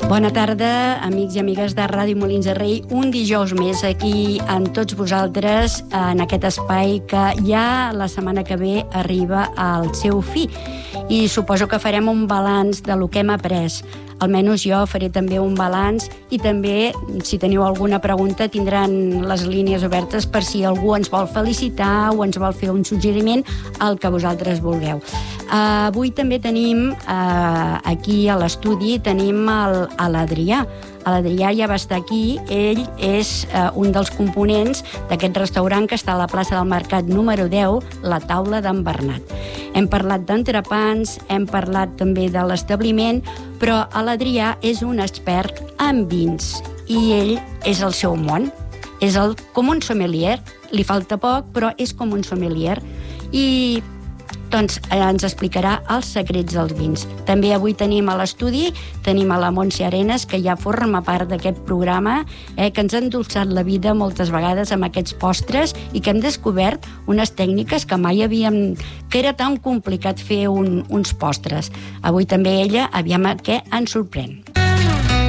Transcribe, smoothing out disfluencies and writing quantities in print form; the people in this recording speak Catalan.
Bona tarda, amics i amigues de Ràdio Molins de Rei. Un dijous més aquí amb tots vosaltres en aquest espai que ja la setmana que ve arriba al seu fi. I suposo que farem un balanç de lo que hem après. Almenys jo faré també un balanç i també, si teniu alguna pregunta, tindran les línies obertes per si algú ens vol felicitar o ens vol fer un suggeriment, el que vosaltres vulgueu. Avui també tenim, aquí a l'estudi, tenim l'Adrià. L'Adrià ja va estar aquí. Ell és un dels components d'aquest restaurant que està a la plaça del Mercat número 10, la Taula d'en Bernat. Hem parlat d'entrepans, hem parlat també de l'establiment, però l'Adrià és un expert en vins i ell és el seu món. És com un sommelier, li falta poc, però és com un sommelier. I doncs ens explicarà els secrets dels vins. També avui tenim a l'estudi, tenim a la Montse Arenas, que ja forma part d'aquest programa, que ens ha endolçat la vida moltes vegades amb aquests postres i que hem descobert unes tècniques que mai que era tan complicat fer uns postres. Avui també ella, aviam què ens sorprèn.